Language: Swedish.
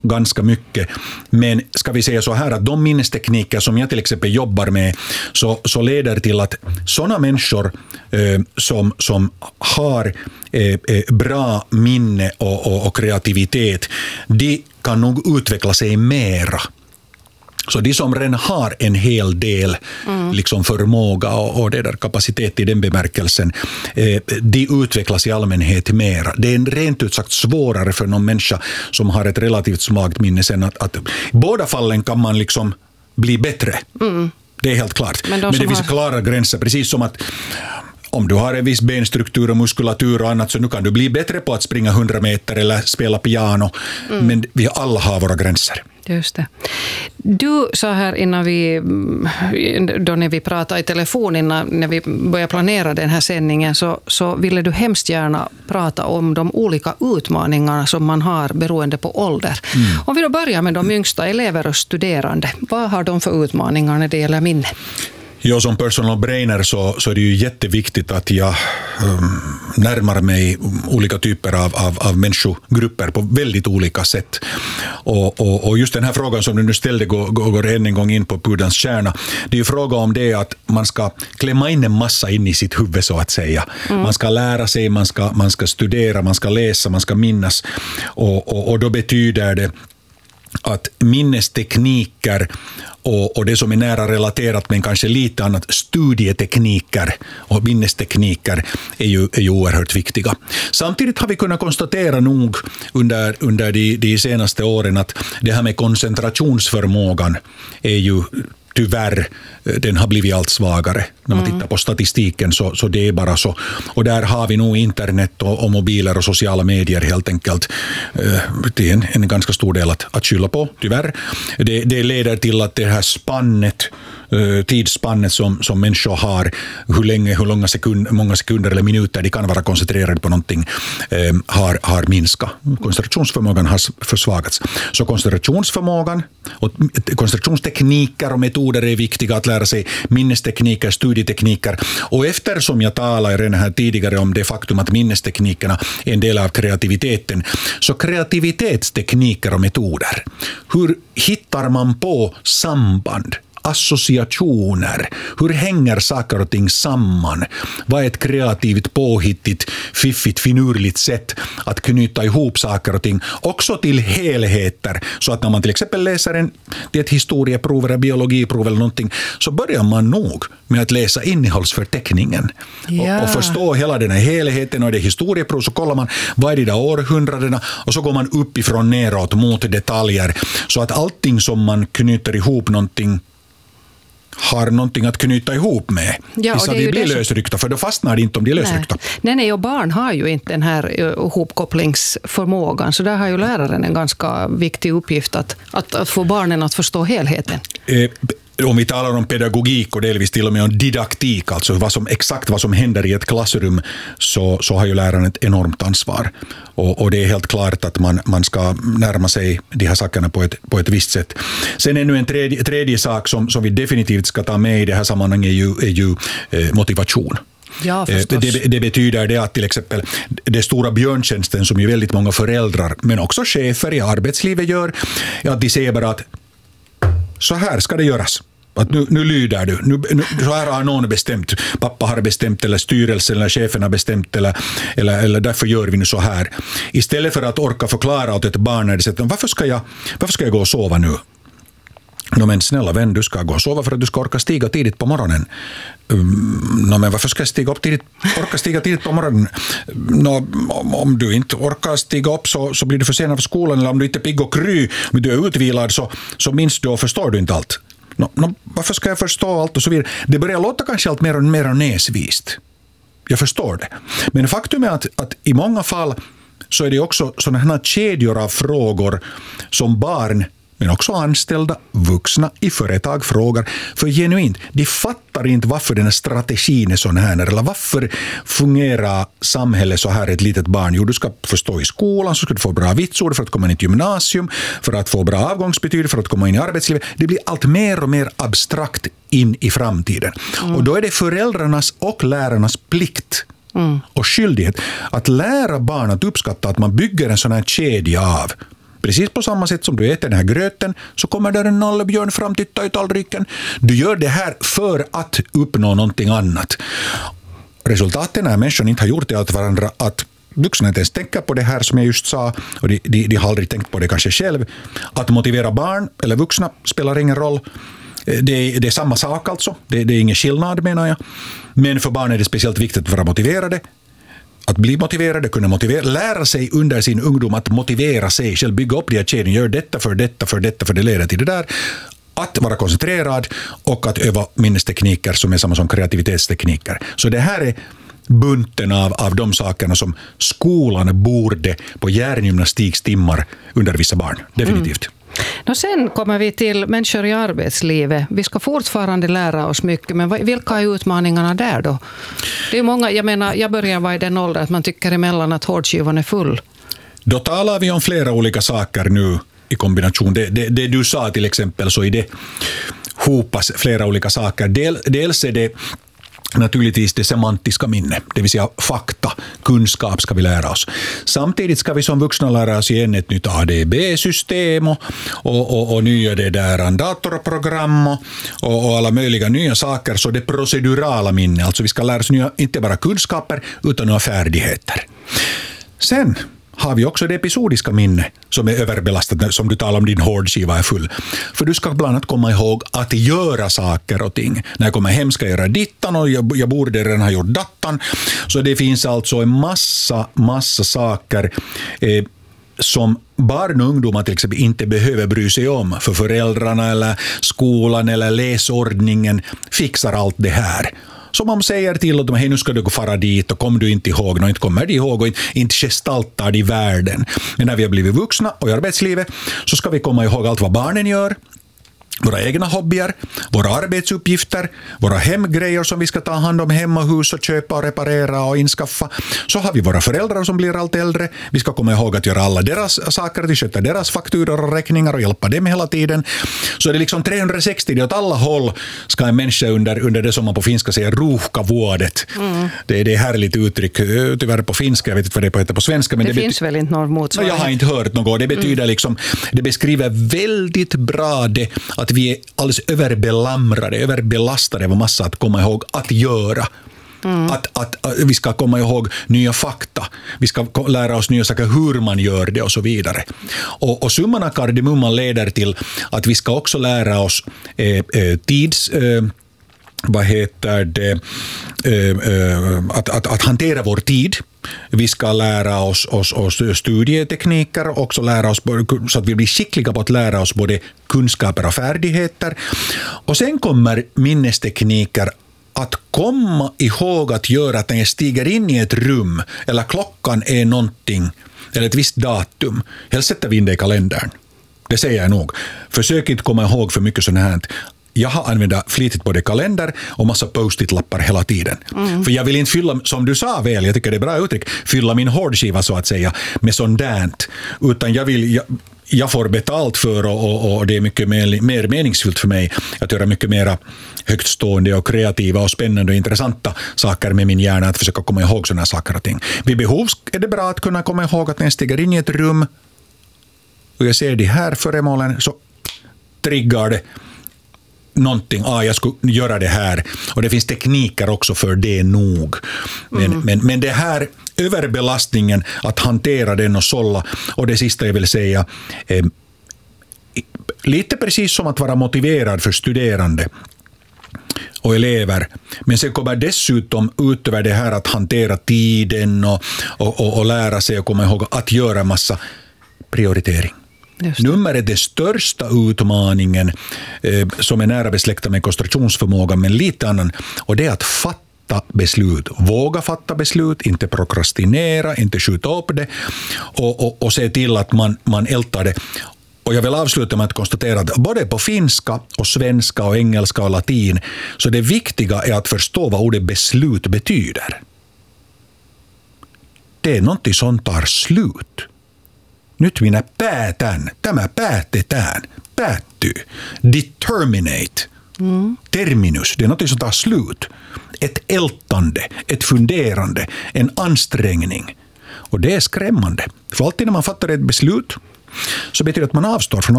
ganska mycket. Men ska vi säga så här att de minnestekniker som jag till exempel jobbar med så leder till att sådana människor som har bra minne och kreativitet, de kan nog utveckla sig mera. Så de som redan har en hel del liksom förmåga och det där kapacitet i den bemärkelsen, de utvecklas i allmänhet mera. Det är rent ut sagt svårare för någon människa som har ett relativt svagt minne sen att i båda fallen kan man liksom bli bättre. Det är helt klart. Men det finns klara gränser, precis som att om du har en viss benstruktur och muskulatur och annat så nu kan du bli bättre på att springa 100 meter eller spela piano. Men vi alla har våra gränser. Just det. Du sa här innan när vi pratade i telefon när vi började planera den här sändningen så ville du hemskt gärna prata om de olika utmaningarna som man har beroende på ålder. Om vi då börjar med de yngsta elever och studerande, vad har de för utmaningar när det gäller minne? Ja, som personal brainer så är det ju jätteviktigt att jag närmar mig olika typer av människogrupper på väldigt olika sätt. Och just den här frågan som du nu ställde går än en gång in på pudelns kärna. Det är ju fråga om det att man ska klämma in en massa in i sitt huvud så att säga. Man ska lära sig, man ska studera, man ska läsa, man ska minnas. Och då betyder det att minnestekniker och det som är nära relaterat men kanske lite annat, studietekniker och minnestekniker är ju oerhört viktiga. Samtidigt har vi kunnat konstatera nog under de senaste åren att det här med koncentrationsförmågan är ju tyvärr, den har blivit allt svagare. När man tittar på statistiken så det är bara så. Och där har vi nog internet och mobiler och sociala medier helt enkelt. Det är en ganska stor del att skylla på, tyvärr. Det leder till att det här tidsspannet som människor har, hur många sekunder eller minuter de kan vara koncentrerade på någonting, har minskat. Koncentrationsförmågan har försvagats. Så koncentrationsförmågan och koncentrationstekniker och metoder är viktiga att lära sig, minnestekniker, studietekniker. Och eftersom jag talade redan här tidigare om det faktum att minnesteknikerna är en del av kreativiteten, så kreativitetstekniker och metoder. Hur hittar man på samband? Associationer. Hur hänger saker och ting samman? Vad är ett kreativt, påhittigt, fiffigt, finurligt sätt att knyta ihop saker och ting också till helheter, så att när man till exempel läser ett historieprov eller biologiprov eller någonting, så börjar man nog med att läsa innehållsförteckningen och förstå hela den här helheten. Och det historieprov så kollar man vad är det där århundradena och så går man uppifrån neråt mot detaljer, så att allting som man knyter ihop någonting har någonting att knyta ihop med. Ja, så det blir lösryckta, för då fastnar det inte om det är lösryckta. Nej, och barn har ju inte den här ihopkopplingsförmågan, så där har ju läraren en ganska viktig uppgift att få barnen att förstå helheten. Om vi talar om pedagogik och delvis till och med om didaktik, alltså exakt vad som händer i ett klassrum, så har ju läraren ett enormt ansvar. Och det är helt klart att man ska närma sig de här sakerna på ett visst sätt. Sen är nu en tredje sak som vi definitivt ska ta med i det här sammanhanget är ju motivation. Ja, det betyder det att till exempel det stora björntjänsten som ju väldigt många föräldrar men också chefer i arbetslivet gör, att de säger bara att så här ska det göras. Att nu lyder du. Så här har någon bestämt. Pappa har bestämt, eller styrelsen eller chefen har bestämt, eller därför gör vi nu så här. Istället för att orka förklara åt ett barn när det säger, varför ska jag gå och sova nu? Men snälla vän, du ska gå och sova för att du ska orka stiga tidigt på morgonen. Men varför ska jag orka stiga tidigt på morgonen? Om du inte orkar stiga upp så blir du försenad för skolan, eller om du inte är pigg och kry, men du är utvilad så minns du och förstår du inte allt. Varför ska jag förstå allt och så vidare? Det börjar låta kanske allt mer och mer näsvist. Jag förstår det. Men faktum är att i många fall så är det också sådana här kedjor av frågor som barn, men också anställda, vuxna i företag frågar. För genuint, de fattar inte varför den här strategin är sån här, eller varför fungerar samhället så här ett litet barn. Jo, du ska förstå i skolan, så ska du få bra vitsord för att komma in i gymnasium, för att få bra avgångsbetyg, för att komma in i arbetslivet. Det blir allt mer och mer abstrakt in i framtiden. Och då är det föräldrarnas och lärarnas plikt och skyldighet att lära barn att uppskatta att man bygger en sån här kedja av Precis på samma sätt som du äter den här gröten så kommer där en nallebjörn fram, titta i tallriken. Du gör det här för att uppnå någonting annat. Resultaten när människan inte har gjort det åt varandra att vuxna inte ens tänker på det här som jag just sa och de har aldrig tänkt på det kanske själv. Att motivera barn eller vuxna spelar ingen roll. Det är samma sak alltså. Det är ingen skillnad menar jag. Men för barn är det speciellt viktigt att vara motiverade. Att bli motiverade, kunna motivera, lära sig under sin ungdom att motivera sig själv, bygga upp de här kedjorna, gör detta för det leder till det där. Att vara koncentrerad och att öva minnestekniker som är samma som kreativitetstekniker. Så det här är bunten av de sakerna som skolan borde på hjärngymnastikstimmar undervisa barn. Definitivt. Och sen kommer vi till människor i arbetslivet. Vi ska fortfarande lära oss mycket, men vilka är utmaningarna där då? Det är många, jag börjar vara i den åldern att man tycker emellan att hårdskivan är full. Då talar vi om flera olika saker nu i kombination. Det du sa till exempel, så är det hopas flera olika saker. Dels är det naturligtvis det semantiska minne, det vill säga fakta, kunskap ska vi lära oss. Samtidigt ska vi som vuxna lära oss igen ett nytt ADB-system och nya det där datorprogram och alla möjliga nya saker. Så det procedurala minne, alltså vi ska lära oss nya, inte bara kunskaper utan nya färdigheter. Sen har vi också det episodiska minne som är överbelastat, som du talar om, din hårdskiva är full. För du ska bland annat komma ihåg att göra saker och ting. När jag kommer hem ska jag göra dittan och jag borde redan ha gjort dattan. Så det finns alltså en massa saker som barn och ungdomar till exempel inte behöver bry sig om. För föräldrarna eller skolan eller läsordningen fixar allt det här. Som man säger till dem, hej nu ska du gå fara dit och kom du inte ihåg, och inte kommer de ihåg och inte gestaltar de världen. Men när vi har blivit vuxna och i arbetslivet så ska vi komma ihåg allt vad barnen gör, våra egna hobbyer, våra arbetsuppgifter, våra hemgrejer som vi ska ta hand om hemma, hus och köpa och reparera och inskaffa. Så har vi våra föräldrar som blir allt äldre. Vi ska komma ihåg att göra alla deras saker, att sköta deras fakturor och räkningar och hjälpa dem hela tiden. Så det är liksom 360, det åt alla håll ska en människa under det som man på finska säger ruuhkavuodet. Det är härligt uttryck, tyvärr på finska, jag vet inte vad det heter på svenska. Men det finns väl inte någon motsvarighet? Jag har inte hört något. Det betyder liksom, det beskriver väldigt bra det att vi är alldeles överbelastade av massa att komma ihåg att göra. Att vi ska komma ihåg nya fakta. Vi ska lära oss nya saker, hur man gör det och så vidare. Och summan av kardemumman leder till att vi ska också lära oss att hantera vår tid. Vi ska lära oss studietekniker, också lära oss så att vi blir skickliga på att lära oss både kunskaper och färdigheter. Och sen kommer minnestekniker att komma ihåg att göra att när jag stiger in i ett rum eller klockan är någonting eller ett visst datum, helst sätter vi in det i kalendern. Det säger jag nog. Försök inte komma ihåg för mycket sånt här. Jag har använt flitigt både kalender och massa post-it-lappar hela tiden. För jag vill inte fylla, som du sa väl, jag tycker det är bra uttryck, fylla min hårdskiva så att säga med sådant. Utan jag får betalt för och det är mycket mer meningsfullt för mig att göra mycket mer högtstående och kreativa och spännande och intressanta saker med min hjärna, att försöka komma ihåg sådana saker och ting. Vid behov är det bra att kunna komma ihåg att när jag stiger in i ett rum och jag ser de här föremålen så triggar det någonting, jag skulle göra det här. Och det finns tekniker också för det nog. Men det här överbelastningen, att hantera den och sålla. Och det sista jag vill säga, lite precis som att vara motiverad för studerande och elever. Men sen kommer dessutom utöver det här att hantera tiden och lära sig och komma ihåg att göra massa prioritering. Nummer är det största utmaningen som är nära besläktad med koncentrationsförmågan, men lite annan, och det är att fatta beslut. Våga fatta beslut, inte prokrastinera, inte skjuta upp det och se till att man ältar det. Och jag vill avsluta med att konstatera att både på finska och svenska och engelska och latin så det viktiga är att förstå vad ordet beslut betyder. Det är någonting som tar slut. Nyt minä päätän, tämä päätetään, päättyy, determinate, terminus, det är något som tar slut. Ett ältande, ett funderande, en ansträngning. Och det är skrämmande. För alltid när man fattar ett beslut så betyder det att man avstår från